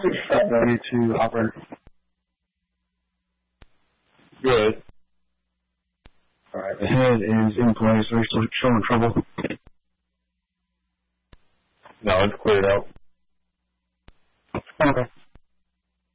Ready to operator. Good. Alright, the head is in place. Are you still showing trouble? No, it's cleared out. Okay.